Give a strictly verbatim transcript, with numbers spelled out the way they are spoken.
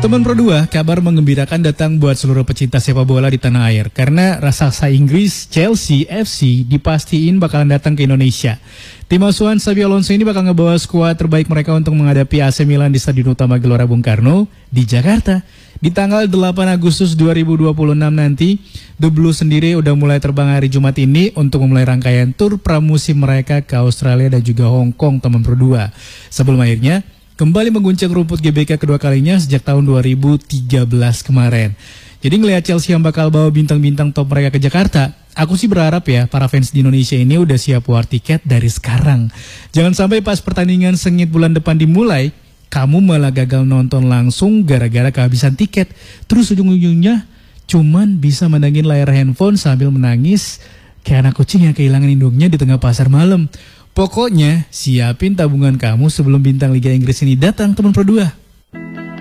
Teman Pro dua, kabar menggembirakan datang buat seluruh pecinta sepak bola di tanah air. Karena raksasa Inggris Chelsea F C dipastiin bakalan datang ke Indonesia. Tim asuhan Xabi Alonso ini bakal ngebawa skuad terbaik mereka untuk menghadapi A C Milan di Stadion Utama Gelora Bung Karno di Jakarta. Di tanggal delapan Agustus dua ribu dua puluh enam nanti, The Blues sendiri udah mulai terbang hari Jumat ini untuk memulai rangkaian tur pramusim mereka ke Australia dan juga Hong Kong, teman Pro dua. Sebelum akhirnya kembali mengguncang rumput G B K kedua kalinya sejak tahun dua ribu tiga belas kemarin. Jadi ngelihat Chelsea yang bakal bawa bintang-bintang top mereka ke Jakarta, aku sih berharap ya para fans di Indonesia ini udah siap war tiket dari sekarang. Jangan sampai pas pertandingan sengit bulan depan dimulai, kamu malah gagal nonton langsung gara-gara kehabisan tiket. Terus ujung-ujungnya cuman bisa menangin layar handphone sambil menangis kayak anak kucing yang kehilangan induknya di tengah pasar malam. Pokoknya siapin tabungan kamu sebelum bintang Liga Inggris ini datang, teman Pro dua.